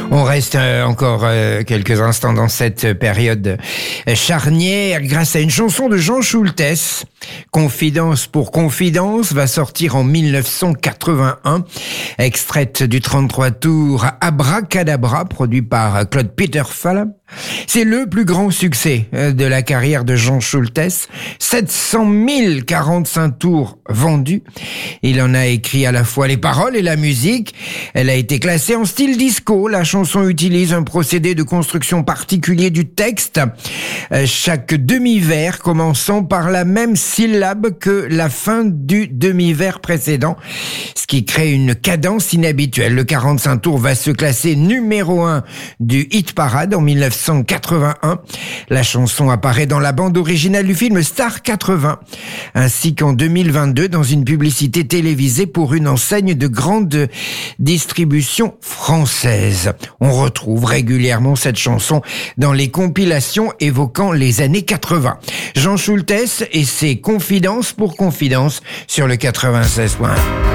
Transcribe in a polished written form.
On reste encore quelques instants dans cette période charnière grâce à une chanson de Jean Schultes. Confidence pour confidence va sortir en 1981, extraite du 33 tours Abracadabra, produit par Claude Peter Falab. C'est le plus grand succès de la carrière de Jean Schultes. 700 045 tours vendus. Il en a écrit à la fois les paroles et la musique. Elle a été classée en style disco. La chanson utilise un procédé de construction particulier du texte. Chaque demi-vers commençant par la même syllabe que la fin du demi-vers précédent, ce qui crée une cadence inhabituelle. Le 45 tours va se classer numéro 1 du hit parade en 1981. La chanson apparaît dans la bande originale du film Star 80, ainsi qu'en 2022 dans une publicité télévisée pour une enseigne de grande distribution française. On retrouve régulièrement cette chanson dans les compilations évoquant les années 80. Jean Schultes et ses Confidences pour confidence sur le 96.1.